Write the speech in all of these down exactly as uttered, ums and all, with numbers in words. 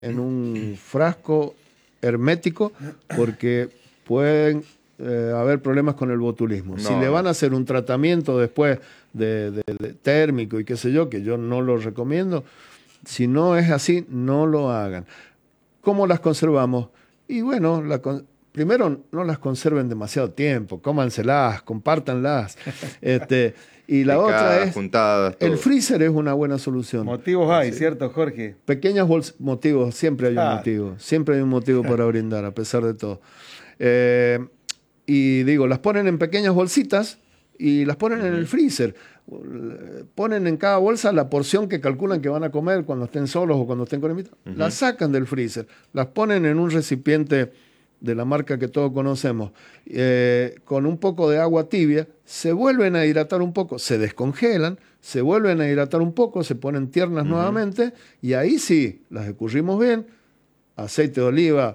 en un frasco hermético porque pueden eh, haber problemas con el botulismo. No, si le van a hacer un tratamiento después de, de, de térmico y qué sé yo, que yo no lo recomiendo, si no es así, no lo hagan. ¿Cómo las conservamos? Y bueno, la, primero no las conserven demasiado tiempo, cómanselas, compártanlas. este, y la Picadas, otra es, juntadas, el freezer es una buena solución. Motivos hay, sí. ¿Cierto, Jorge? Pequeñas bolsas, motivos, siempre hay un ah. motivo, siempre hay un motivo para brindar, a pesar de todo. Eh, y digo, las ponen en pequeñas bolsitas y las ponen uh-huh. en el freezer. Ponen en cada bolsa la porción que calculan que van a comer cuando estén solos o cuando estén con invitados. Uh-huh. Las sacan del freezer, las ponen en un recipiente de la marca que todos conocemos, eh, con un poco de agua tibia, se vuelven a hidratar un poco, se descongelan, se vuelven a hidratar un poco, se ponen tiernas uh-huh. nuevamente, y ahí sí, las escurrimos bien, aceite de oliva,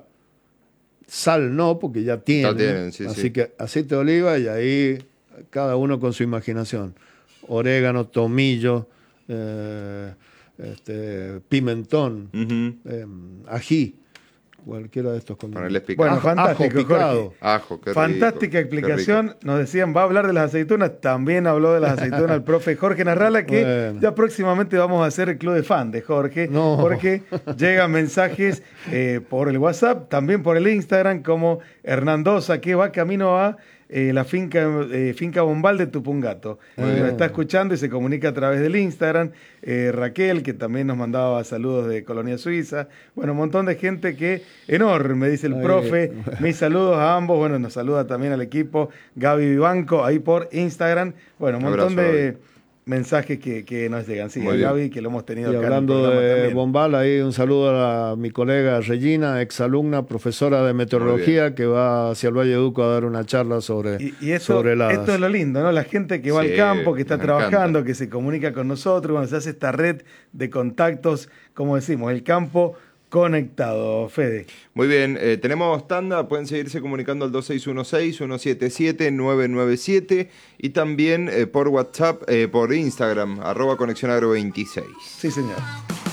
sal no, porque ya tienen, tienen sí, así sí. que aceite de oliva y ahí cada uno con su imaginación. Orégano, tomillo, eh, este, pimentón, uh-huh. eh, ají, cualquiera de estos condimentos. Bueno, ajo, fantástico, ajo picado. Ajo, qué Fantástica rico, explicación. Qué Nos decían, va a hablar de las aceitunas. También habló de las aceitunas el profe Jorge Narrala, que bueno. ya próximamente vamos a hacer el club de fan de Jorge, no. porque llegan mensajes eh, por el WhatsApp, también por el Instagram, como Hernandosa, que va camino a Eh, la finca, eh, finca Bombal de Tupungato. Eh, nos está escuchando y se comunica a través del Instagram. Eh, Raquel, que también nos mandaba saludos de Colonia Suiza. Bueno, un montón de gente que enorme, dice el Ay, profe. Bueno. Mis saludos a ambos. Bueno, nos saluda también al equipo Gaby Vivanco ahí por Instagram. Bueno, un montón abrazo, de Gaby. mensajes que, que nos llegan. Sí, a Gaby, que lo hemos tenido y acá. Hablando de también. Bombal, ahí un saludo a mi colega Regina, exalumna, profesora de meteorología, que va hacia el Valle de Uco a dar una charla sobre, y, y eso, sobre heladas. Esto es lo lindo, ¿no? La gente que va sí, al campo, que está trabajando, encanta. que se comunica con nosotros, cuando se hace esta red de contactos, como decimos, el campo conectado. Fede. Muy bien, eh, tenemos tanda, pueden seguirse comunicando al dos seis uno seis, uno siete siete, nueve nueve siete y también eh, por WhatsApp, eh, por Instagram, arroba Conexión Agro veintiséis. Sí, señor.